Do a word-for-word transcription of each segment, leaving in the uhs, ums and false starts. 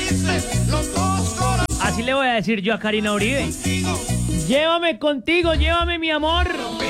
Así le voy a decir yo a Karina Uribe. Llévame contigo, llévame mi amor.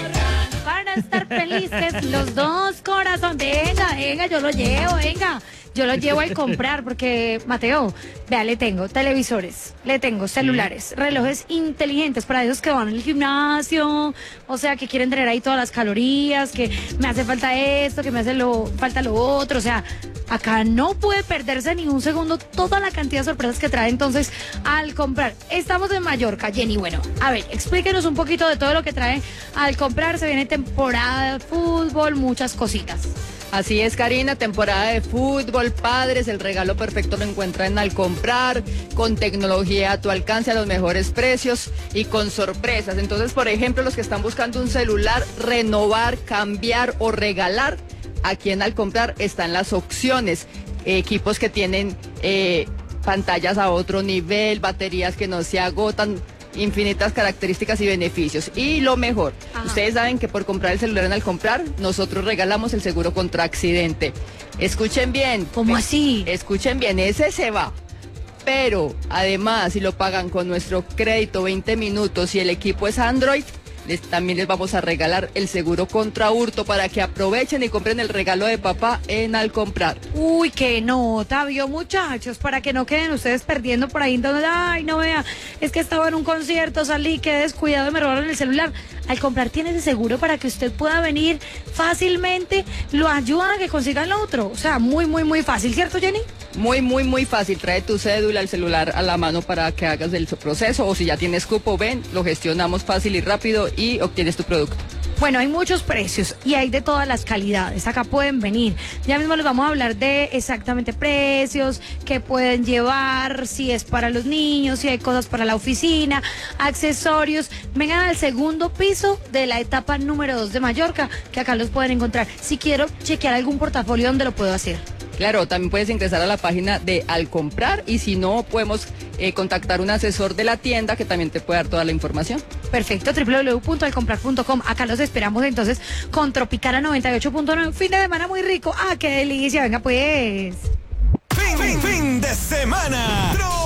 Para estar felices los dos corazones. Venga, venga, yo lo llevo, venga. Yo lo llevo al comprar porque, Mateo, vea, le tengo televisores, le tengo celulares, relojes inteligentes para esos que van al gimnasio, o sea, que quieren tener ahí todas las calorías, que me hace falta esto, que me hace lo, falta lo otro, o sea, acá no puede perderse ni un segundo toda la cantidad de sorpresas que trae entonces al comprar. Estamos en Mallorca, Jenny, bueno, a ver, explíquenos un poquito de todo lo que trae al comprar. Se viene temporada de fútbol, muchas cositas. Así es, Karina, temporada de fútbol, padres, el regalo perfecto lo encuentran al comprar, con tecnología a tu alcance a los mejores precios y con sorpresas. Entonces, por ejemplo, los que están buscando un celular, renovar, cambiar o regalar, aquí en Al Comprar están las opciones, equipos que tienen eh, pantallas a otro nivel, baterías que no se agotan, infinitas características y beneficios. Y lo mejor, ajá, ustedes saben que por comprar el celular en Al Comprar, nosotros regalamos el seguro contra accidente. Escuchen bien. ¿Cómo así? Escuchen bien, ese se va. Pero además, si lo pagan con nuestro crédito veinte minutos y el equipo es Android, les, también les vamos a regalar el seguro contra hurto para que aprovechen y compren el regalo de papá en Al Comprar. Uy, qué nota, vio, muchachos, para que no queden ustedes perdiendo por ahí donde, ay, no vea, es que estaba en un concierto, salí, quedé descuidado y me robaron el celular. Al Comprar tiene ese seguro para que usted pueda venir fácilmente, lo ayudan a que consigan lo otro, o sea, muy, muy, muy fácil, ¿cierto, Jenny? Muy, muy, muy fácil. Trae tu cédula, el celular a la mano para que hagas el proceso, o si ya tienes cupo, ven, lo gestionamos fácil y rápido y obtienes tu producto. Bueno, hay muchos precios y hay de todas las calidades. Acá pueden venir. Ya mismo les vamos a hablar de exactamente precios, qué pueden llevar, si es para los niños, si hay cosas para la oficina, accesorios. Vengan al segundo piso de la etapa número dos de Mallorca, que acá los pueden encontrar. Si quiero chequear algún portafolio, ¿dónde lo puedo hacer? Claro, también puedes ingresar a la página de Al Comprar y si no, podemos eh, contactar a un asesor de la tienda que también te puede dar toda la información. Perfecto, doble u doble u doble u punto al comprar punto com. Acá los esperamos entonces con Tropicana noventa y ocho punto nueve. Fin de semana muy rico. ¡Ah, qué delicia! Venga pues. Fin, fin, fin de semana.